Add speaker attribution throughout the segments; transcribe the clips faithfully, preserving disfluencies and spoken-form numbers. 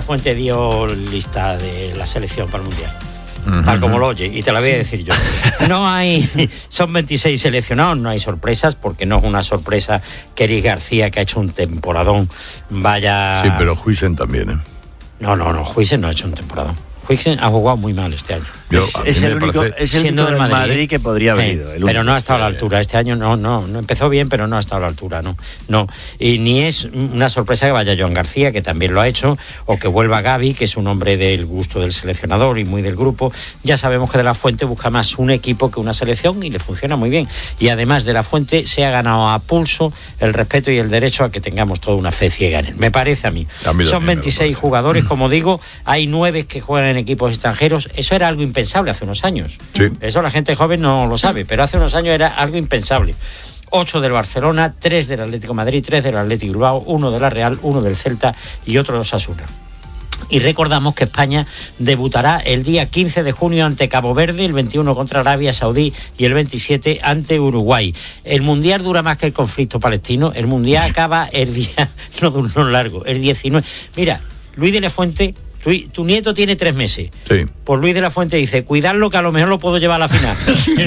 Speaker 1: Fuente dio lista de la selección para el Mundial. Uh-huh. Tal como lo oye, y te la voy a decir yo. No hay, son veintiséis seleccionados, no hay sorpresas, porque no es una sorpresa que Eric García, que ha hecho un temporadón, vaya...
Speaker 2: Sí, pero Huijsen también, ¿eh?
Speaker 1: No, no, no, Huijsen no ha hecho un temporadón. Huijsen ha jugado muy mal este año.
Speaker 3: Yo, es, es el único, es el único del Madrid, Madrid que podría haber ido.
Speaker 1: Eh, pero no ha estado a la altura. Este año no, no, no empezó bien, pero no ha estado a la altura, no, no. Y ni es una sorpresa que vaya Joan García, que también lo ha hecho, o que vuelva Gavi, que es un hombre del gusto del seleccionador y muy del grupo. Ya sabemos que De La Fuente busca más un equipo que una selección y le funciona muy bien. Y además De La Fuente se ha ganado a pulso el respeto y el derecho a que tengamos toda una fe ciega en él. Me parece a mí. También Son veintiséis jugadores, como digo, hay nueve que juegan en equipos extranjeros. Eso era algo impensable hace unos años.
Speaker 2: Sí.
Speaker 1: Eso la gente joven no lo sabe, pero hace unos años era algo impensable. Ocho del Barcelona, tres del Atlético de Madrid, tres del Atlético Bilbao, uno de la Real, uno del Celta y otro de Osasuna. Y recordamos que España debutará el día quince de junio ante Cabo Verde, el veintiuno contra Arabia Saudí y el veintisiete ante Uruguay. El Mundial dura más que el conflicto palestino. El Mundial acaba el día, no, no largo, el diecinueve. Mira, Luis de la Fuente... Tu, tu nieto tiene tres meses.
Speaker 2: Sí.
Speaker 1: Pues Luis de la Fuente dice, cuidadlo que a lo mejor lo puedo llevar a la final.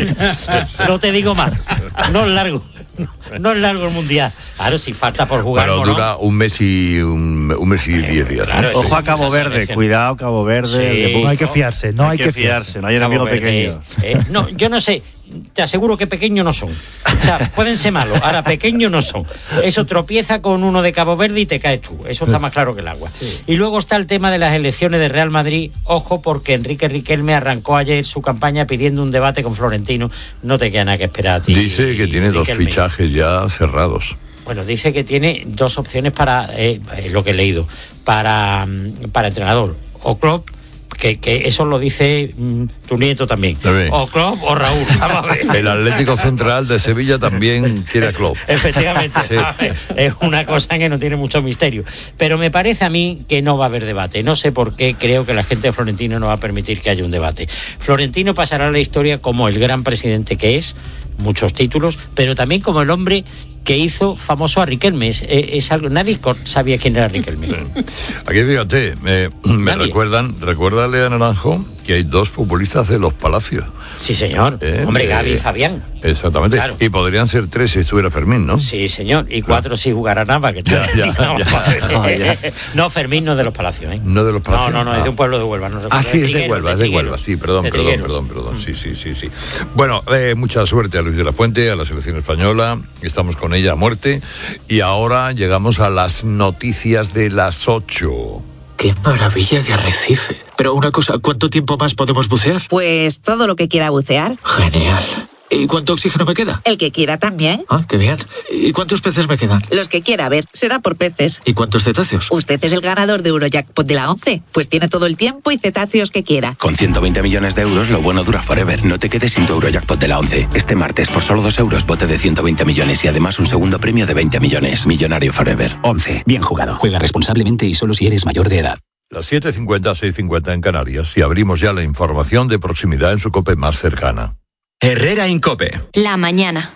Speaker 1: No te digo más. No es largo. No es largo el Mundial. Claro, si falta por jugar.
Speaker 2: Pero
Speaker 1: ¿no?
Speaker 2: dura un mes y un, un mes y diez días.
Speaker 1: Claro,
Speaker 3: Ojo a Cabo Verde, cuidado Cabo Verde.
Speaker 4: Sí. No hay que fiarse, no hay, hay que fiarse. fiarse.
Speaker 3: No hay un amigo
Speaker 1: Verde,
Speaker 3: pequeño.
Speaker 1: Eh, no, yo no sé. Te aseguro que pequeños no son. O sea, pueden ser malos, ahora pequeños no son. Eso tropieza con uno de Cabo Verde y te caes tú. Eso está más claro que el agua. Sí. Y luego está el tema de las elecciones de Real Madrid. Ojo, porque Enrique Riquelme arrancó ayer su campaña pidiendo un debate con Florentino. No te queda nada que esperar a ti.
Speaker 2: Dice que tiene
Speaker 1: Riquelme.
Speaker 2: dos fichajes ya cerrados.
Speaker 1: Bueno, dice que tiene dos opciones para, eh, lo que he leído, para, para entrenador. O Klopp, Que, que eso lo dice mm, tu nieto también. también. O Klopp o Raúl. Vamos a ver.
Speaker 2: El Atlético Central de Sevilla también quiere a Klopp.
Speaker 1: Efectivamente. Sí. Es una cosa que no tiene mucho misterio. Pero me parece a mí que no va a haber debate. No sé por qué creo que la gente de Florentino no va a permitir que haya un debate. Florentino pasará a la historia como el gran presidente que es, muchos títulos, pero también como el hombre que hizo famoso a Riquelme. Es, es algo, nadie sabía quién era Riquelme.
Speaker 2: Aquí fíjate, me, me recuerdan, recuérdale a Naranjo que hay dos futbolistas de los Palacios.
Speaker 1: Sí, señor. ¿Eh? Hombre, Gavi y Fabián.
Speaker 2: Exactamente. Claro. Y podrían ser tres si estuviera Fermín, ¿no?
Speaker 1: Sí, señor. Y cuatro claro. si jugara Nava, que ya, ya, no, ya, ya. No, Fermín no es de los Palacios, ¿eh?
Speaker 2: No de los Palacios.
Speaker 1: No, no, no, ah. es de un pueblo de Huelva. No
Speaker 2: ah, sí, es de Huelva, es de Huelva. Sí, perdón, perdón, perdón, perdón, perdón. Sí, sí, sí, sí. Bueno, eh, mucha suerte a Luis de la Fuente, a la selección española. Estamos con ella a muerte. Y ahora llegamos a las noticias de las ocho.
Speaker 5: ¡Qué maravilla de arrecife! Pero una cosa, ¿cuánto tiempo más podemos bucear?
Speaker 6: Pues todo lo que quiera bucear.
Speaker 5: Genial. ¿Y cuánto oxígeno me queda?
Speaker 6: El que quiera también.
Speaker 5: Ah, qué bien. ¿Y cuántos peces me quedan?
Speaker 6: Los que quiera, a ver, será por peces.
Speaker 5: ¿Y cuántos cetáceos?
Speaker 6: Usted es el ganador de Eurojackpot de la once, pues tiene todo el tiempo y cetáceos que quiera.
Speaker 7: Con ciento veinte millones de euros, lo bueno dura forever. No te quedes sin tu Eurojackpot de la once. Este martes, por solo dos euros, bote de ciento veinte millones y además un segundo premio de veinte millones. Millonario forever.
Speaker 8: once. Bien jugado. Juega responsablemente y solo si eres mayor de edad.
Speaker 2: Las siete cincuenta, seis cincuenta en Canarias y abrimos ya la información de proximidad en su COPE más cercana.
Speaker 9: Herrera Incope.
Speaker 10: La mañana.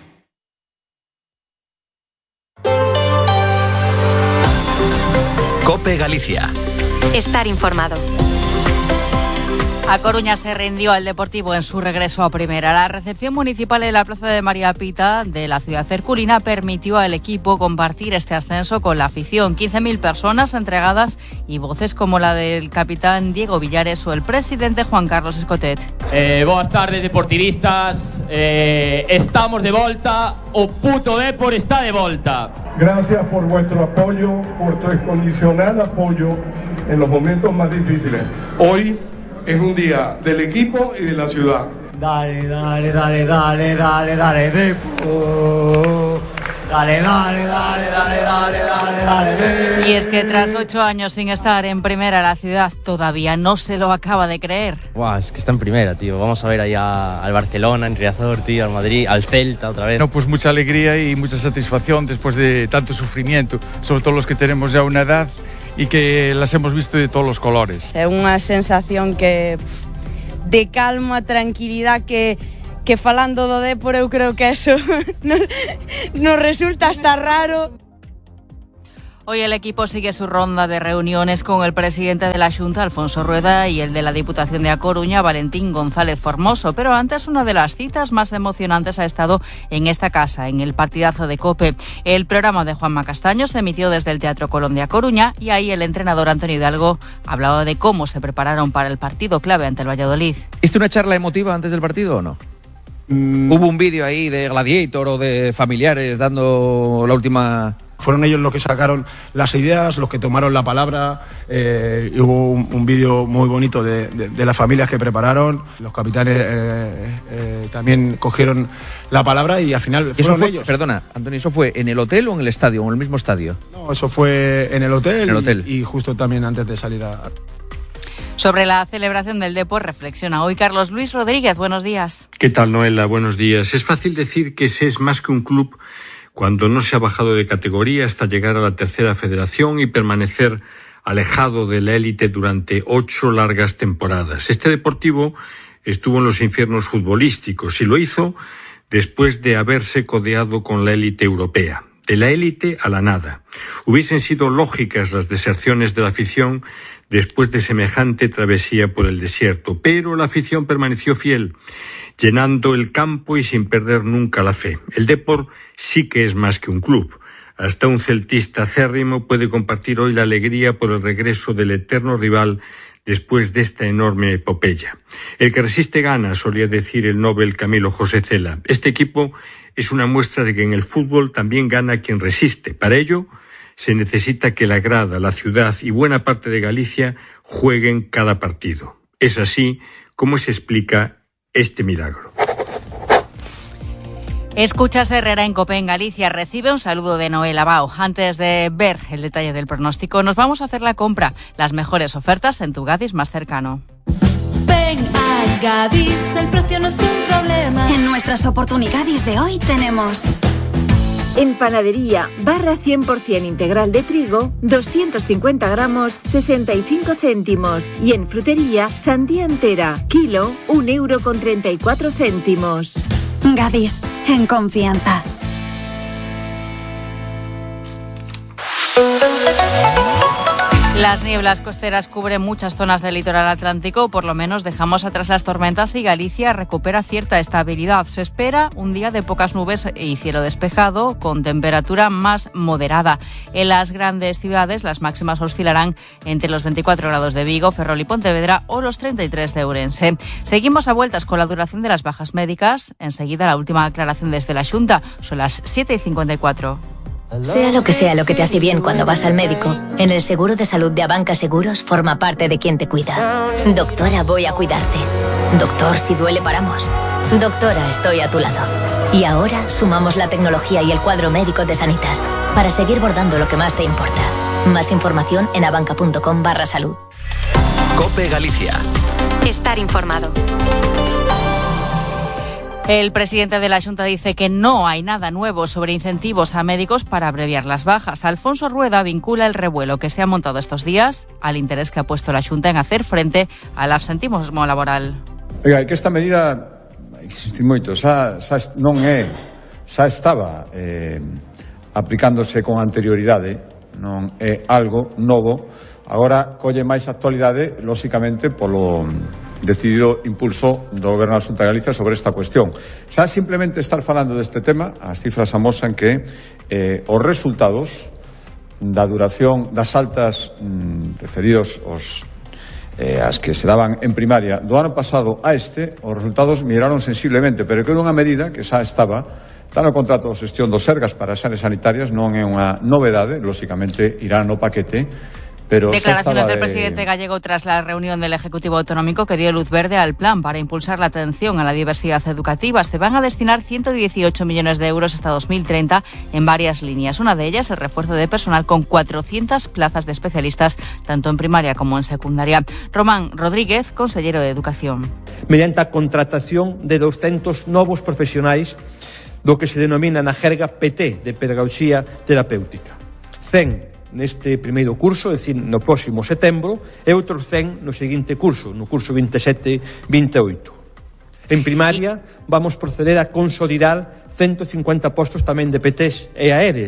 Speaker 9: COPE Galicia.
Speaker 10: Estar informado.
Speaker 11: A Coruña se rindió al Deportivo en su regreso a Primera. La recepción municipal en la plaza de María Pita de la ciudad herculina permitió al equipo compartir este ascenso con la afición. quince mil personas entregadas y voces como la del capitán Diego Villares o el presidente Juan Carlos Escotet.
Speaker 12: Eh, boas tardes, deportivistas. Eh, estamos de volta. O puto Depor está de volta.
Speaker 13: Gracias por vuestro apoyo, por tu incondicional apoyo en los momentos más difíciles. Hoy es un día del equipo y de la ciudad.
Speaker 14: Dale, dale, dale, dale, dale, dale, Depor. Dale, dale, dale, dale, dale, dale, dale, dale.
Speaker 11: Y es que tras ocho años sin estar en Primera, la ciudad todavía no se lo acaba de creer.
Speaker 15: Buah, es que está en Primera, tío. Vamos a ver allá al Barcelona, en Riazor, tío, al Madrid, al Celta otra vez.
Speaker 16: No, pues mucha alegría y mucha satisfacción después de tanto sufrimiento, sobre todo los que tenemos ya una edad y que las hemos visto de todos los colores.
Speaker 17: É unha sensación que de calma, tranquilidad que que falando do Depor eu creo que eso nos, nos resulta hasta raro.
Speaker 11: Hoy el equipo sigue su ronda de reuniones con el presidente de la Xunta, Alfonso Rueda, y el de la Diputación de A Coruña, Valentín González Formoso. Pero antes, una de las citas más emocionantes ha estado en esta casa, en el partidazo de COPE. El programa de Juanma Castaño se emitió desde el Teatro Colón de A Coruña y ahí el entrenador Antonio Hidalgo hablaba de cómo se prepararon para el partido clave ante el Valladolid.
Speaker 18: ¿Hiciste una charla emotiva antes del partido o no? Mm. ¿Hubo un vídeo ahí de Gladiator o de familiares dando la última...?
Speaker 19: Fueron ellos los que sacaron las ideas, los que tomaron la palabra. Eh, hubo un, un vídeo muy bonito de, de, de las familias que prepararon. Los capitanes eh, eh, también cogieron la palabra y al final fueron
Speaker 18: fue,
Speaker 19: ellos.
Speaker 18: Perdona, Antonio, ¿eso fue en el hotel o en el estadio, o en el mismo estadio?
Speaker 19: No, eso fue en el hotel,
Speaker 18: en el hotel.
Speaker 19: Y, y justo también antes de salir a...
Speaker 11: Sobre la celebración del Depor reflexiona hoy Carlos Luis Rodríguez. Buenos días.
Speaker 20: ¿Qué tal, Noela? Buenos días. Es fácil decir que ese es más que un club cuando no se ha bajado de categoría hasta llegar a la tercera federación y permanecer alejado de la élite durante ocho largas temporadas. Este Deportivo estuvo en los infiernos futbolísticos y lo hizo después de haberse codeado con la élite europea. De la élite a la nada. Hubiesen sido lógicas las deserciones de la afición después de semejante travesía por el desierto, pero la afición permaneció fiel, llenando el campo y sin perder nunca la fe. El Depor sí que es más que un club. Hasta un celtista acérrimo puede compartir hoy la alegría por el regreso del eterno rival después de esta enorme epopeya. El que resiste gana, solía decir el Nobel Camilo José Cela. Este equipo es una muestra de que en el fútbol también gana quien resiste. Para ello, se necesita que la grada, la ciudad y buena parte de Galicia jueguen cada partido. Es así como se explica este milagro.
Speaker 11: Escuchas Herrera en COPE en Galicia. Recibe un saludo de Noel Abao. Antes de ver el detalle del pronóstico, nos vamos a hacer la compra. Las mejores ofertas en tu Gadis más cercano.
Speaker 21: Ven a Gadis, el precio no es un problema.
Speaker 22: En nuestras oportunidades de hoy tenemos...
Speaker 23: En panadería, barra cien por ciento integral de trigo, doscientos cincuenta gramos, sesenta y cinco céntimos. Y en frutería, sandía entera, kilo, un euro con treinta y cuatro céntimos.
Speaker 22: Gadis, en confianza.
Speaker 11: Las nieblas costeras cubren muchas zonas del litoral atlántico, por lo menos dejamos atrás las tormentas y Galicia recupera cierta estabilidad. Se espera un día de pocas nubes y cielo despejado, con temperatura más moderada. En las grandes ciudades las máximas oscilarán entre los veinticuatro grados de Vigo, Ferrol y Pontevedra o los treinta y tres de Ourense. Seguimos a vueltas con la duración de las bajas médicas. Enseguida la última aclaración desde la Xunta. Son las siete y cincuenta y cuatro.
Speaker 24: Sea lo que sea lo que te hace bien cuando vas al médico, en el seguro de salud de Abanca Seguros forma parte de quien te cuida. Doctora, voy a cuidarte. Doctor, si duele paramos. Doctora, estoy a tu lado. Y ahora sumamos la tecnología y el cuadro médico de Sanitas para seguir bordando lo que más te importa. Más información en abanca.com barra salud.
Speaker 9: COPE Galicia.
Speaker 10: Estar informado.
Speaker 11: El presidente de la Xunta dice que no hay nada nuevo sobre incentivos a médicos para abreviar las bajas. Alfonso Rueda vincula el revuelo que se ha montado estos días al interés que ha puesto la Xunta en hacer frente al absentismo laboral.
Speaker 25: Oiga, que esta medida, hai que insistir moito, xa, xa non é, xa estaba eh, aplicándose con anterioridade, non é algo novo, agora colle máis actualidade, lóxicamente, polo decidido impulso do Goberno da Xunta de Galicia sobre esta cuestión. Xa simplemente estar falando deste tema, as cifras amosan que eh, os resultados da duración das altas mm, referidos aos eh, as que se daban en primaria do ano pasado a este, os resultados melloraron sensiblemente, pero que era unha medida que xa estaba está no contrato de xestión dos Sergas para as áreas sanitarias, non é unha novedade, lóxicamente irá no paquete. Pero
Speaker 11: declaraciones del
Speaker 25: de...
Speaker 11: presidente gallego tras la reunión del Ejecutivo Autonómico que dio luz verde al plan para impulsar la atención a la diversidad educativa. Se van a destinar ciento dieciocho millones de euros hasta dos mil treinta en varias líneas. Una de ellas, el refuerzo de personal con cuatrocientas plazas de especialistas, tanto en primaria como en secundaria. Román Rodríguez, consellero de Educación.
Speaker 26: Mediante a contratación de doscientos novos profesionais do que se denomina na jerga P T, de Pedagogía Terapéutica. cen neste primeiro curso, é dicir, no próximo setembro, e outros cen no seguinte curso, no curso veintisiete veintioito. En primaria, vamos proceder a consolidar ciento cincuenta postos tamén de P Ts e A E R E S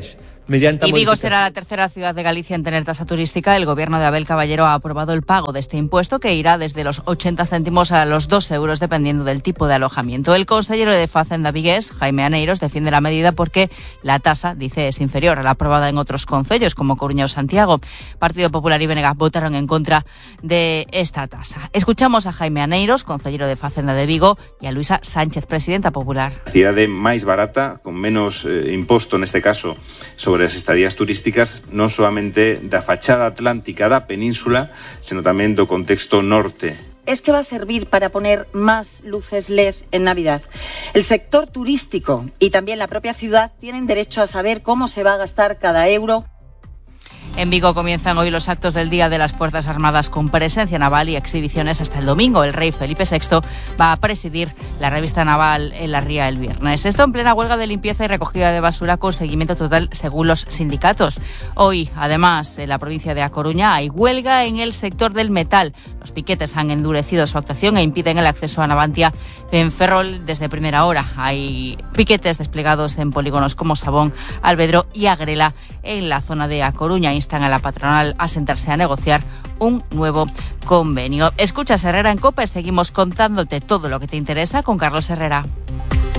Speaker 26: mediante...
Speaker 11: Y Vigo será la tercera ciudad de Galicia en tener tasa turística. El gobierno de Abel Caballero ha aprobado el pago de este impuesto, que irá desde los ochenta céntimos a los dos euros, dependiendo del tipo de alojamiento. El consejero de Facenda vigués, Jaime Aneiros, defiende la medida porque la tasa, dice, es inferior a la aprobada en otros concellos como Coruña o Santiago. Partido Popular y B N G votaron en contra de esta tasa. Escuchamos a Jaime Aneiros, consejero de Facenda de Vigo, y a Luisa Sánchez, presidenta popular.
Speaker 1: Cidade máis barata, con menos eh, imposto neste caso sobre as estadías turísticas, non solamente da fachada atlántica da península, sino tamén do contexto norte.
Speaker 3: Es que va a servir para poner más luces L E D en Navidad. El sector turístico y también la propia ciudad tienen derecho a saber cómo se va a gastar cada euro.
Speaker 11: En Vigo comienzan hoy los actos del Día de las Fuerzas Armadas con presencia naval y exhibiciones hasta el domingo. El rey Felipe sexto va a presidir la revista naval en la Ría el viernes. Esto en plena huelga de limpieza y recogida de basura con seguimiento total según los sindicatos. Hoy, además, en la provincia de A Coruña hay huelga en el sector del metal. Los piquetes han endurecido su actuación e impiden el acceso a Navantia en Ferrol desde primera hora. Hay piquetes desplegados en polígonos como Sabón, Alvedro y Agrela en la zona de A Coruña. Instan a la patronal a sentarse a negociar un nuevo convenio. Escuchas Herrera en COPE, seguimos contándote todo lo que te interesa con Carlos Herrera.